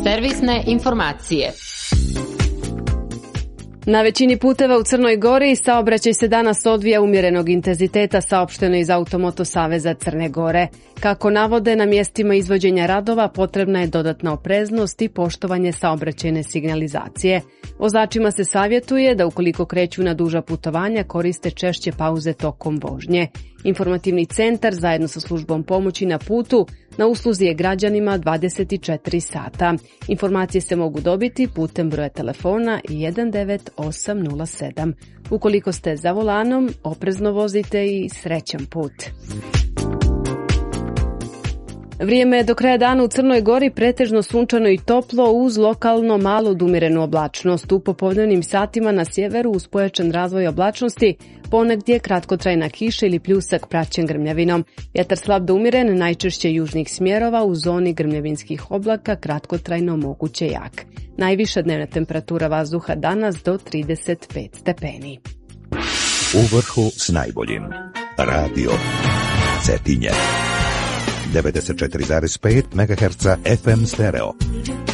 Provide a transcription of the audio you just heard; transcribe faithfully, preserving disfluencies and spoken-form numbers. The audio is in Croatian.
Servisne informacije. Na većini puteva u Crnoj Gori saobraćaj se danas odvija umjerenog intenziteta, saopšteno iz Automoto saveza Crne Gore. Kako navode, na mjestima izvođenja radova potrebna je dodatna opreznost i poštovanje saobraćajne signalizacije. Vozačima se savjetuje da ukoliko kreću na duža putovanja koriste češće pauze tokom vožnje. Informativni centar zajedno sa službom pomoći na putu na usluzi je građanima dvadeset četiri sata. Informacije se mogu dobiti putem broja telefona jedan devet osam nula sedam. Ukoliko ste za volanom, oprezno vozite i srećan put. Vrijeme je do kraja dana u Crnoj Gori pretežno sunčano i toplo uz lokalno malo odumirenu oblačnost. U popodnevnim satima na sjeveru uz pojačan razvoj oblačnosti, ponegdje kratkotrajna kiša ili pljusak praćen grmljavinom. Vjetar slab do umjeren, najčešće južnih smjerova, u zoni grmljavinskih oblaka kratkotrajno moguće jak. Najviša dnevna temperatura vazduha danas do trideset pet stepeni. U vrhu s najboljim. Radio Cetinje. devedeset četiri zarez pet megaherca F M stereo.